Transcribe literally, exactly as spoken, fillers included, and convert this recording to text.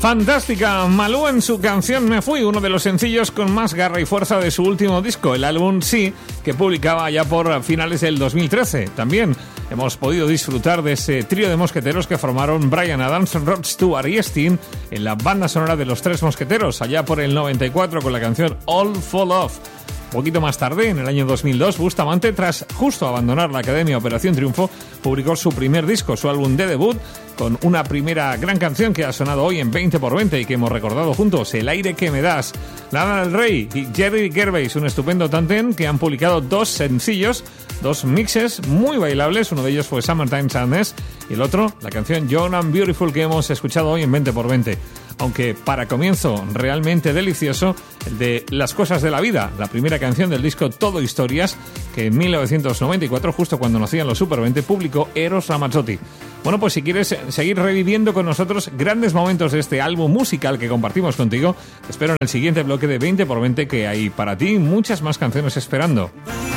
Fantástica, Malú en su canción Me Fui, uno de los sencillos con más garra y fuerza de su último disco, el álbum Sí, que publicaba ya por finales del dos mil trece. También hemos podido disfrutar de ese trío de mosqueteros que formaron Bryan Adams, Rod Stewart y Sting en la banda sonora de Los Tres Mosqueteros, allá por el noventa y cuatro con la canción All for Love. Un poquito más tarde, en el año dos mil dos, Bustamante, tras justo abandonar la Academia Operación Triunfo, publicó su primer disco, su álbum de debut, con una primera gran canción que ha sonado hoy en veinte por veinte y que hemos recordado juntos, El aire que me das. Lana del Rey y Jerry Gervais, un estupendo tándem que han publicado dos sencillos, dos mixes muy bailables. Uno de ellos fue Summertime Sadness y el otro, la canción Young and Beautiful, que hemos escuchado hoy en veinte por veinte. Aunque para comienzo realmente delicioso, el de Las cosas de la vida, la primera canción del disco Todo Historias, que en mil novecientos noventa y cuatro, justo cuando nacían los Super veinte, publicó Eros Ramazzotti. Bueno, pues si quieres seguir reviviendo con nosotros grandes momentos de este álbum musical que compartimos contigo, te espero en el siguiente bloque de veinte por veinte, que hay para ti muchas más canciones esperando.